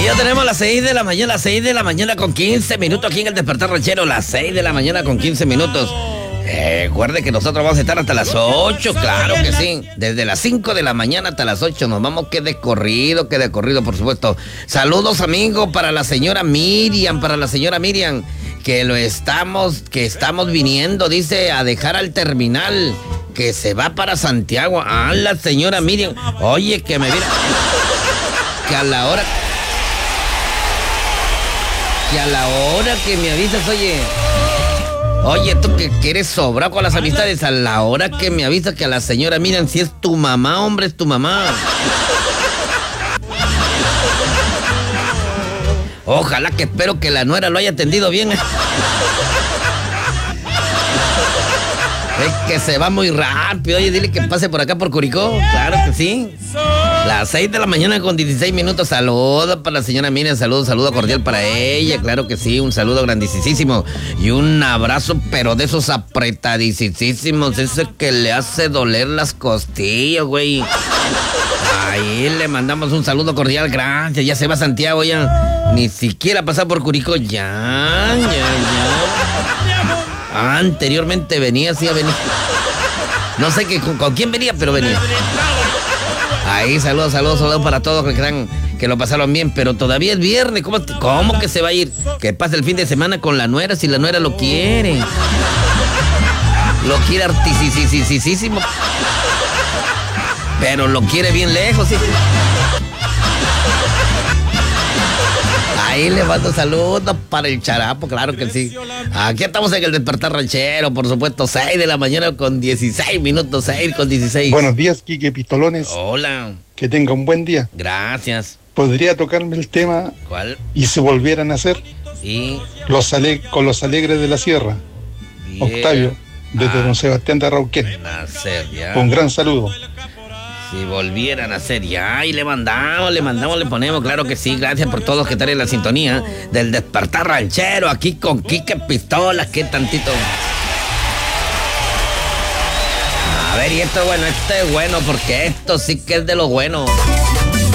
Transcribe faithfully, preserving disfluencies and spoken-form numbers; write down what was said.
ya tenemos las seis de la mañana, las seis de la mañana con quince minutos aquí en el Despertar Ranchero, las seis de la mañana con quince minutos. Eh, recuerde que nosotros vamos a estar hasta las ocho, claro que sí. Desde las cinco de la mañana hasta las ocho nos vamos, que de corrido, que de corrido, por supuesto. Saludos, amigos, para la señora Miriam, para la señora Miriam, que lo estamos, que estamos viniendo, dice, a dejar al terminal, que se va para Santiago. Ah, la señora Miriam, oye, que me viene, que a la hora, que a la hora que me avisas, oye... Oye, tú que, que eres sobrado con las amistades, a la hora que me avisas que a la señora Miriam, si es tu mamá, hombre, es tu mamá. Ojalá, que espero que la nuera lo haya atendido bien. Es que se va muy rápido. Oye, dile que pase por acá por Curicó. Claro que sí. Las seis de la mañana con dieciséis minutos. Saludos para la señora Miriam. Saludo, saludo cordial para ella. Claro que sí. Un saludo grandísimo. Y un abrazo, pero de esos apretadísimos. Ese que le hace doler las costillas, güey. Ahí le mandamos un saludo cordial. Gracias. Ya se va a Santiago, ya. Ni siquiera pasar por Curicó. Ya, ya, ya. Anteriormente venía, sí, venía. No sé que, con, con quién venía, pero venía. Ahí, saludos, saludos, saludos para todos que crean que lo pasaron bien, pero todavía es viernes. ¿Cómo, ¿Cómo que se va a ir? Que pase el fin de semana con la nuera, si la nuera lo quiere. Lo quiere artisísimo. Pero lo quiere bien lejos, sí. Ahí le mando saludos para el Charapo, claro que sí. Aquí estamos en el Despertar Ranchero, por supuesto, seis de la mañana con dieciséis minutos, seis con dieciséis. Buenos días, Quique Pistolones. Hola. Que tenga un buen día. Gracias. ¿Podría tocarme el tema? ¿Cuál? Y si volvieran a hacer. Sí. Los ale- con los Alegres de la Sierra. Bien. Octavio, desde ah, don Sebastián de Arrauquén. Nacer, ya. Un gran saludo. Si volvieran a hacer ya, y le mandamos, le mandamos, le ponemos, claro que sí. Gracias por todos que están en la sintonía del Despertar Ranchero, aquí con Quique Pistolas, que tantito. A ver, y esto es bueno, esto es bueno, porque esto sí que es de lo bueno.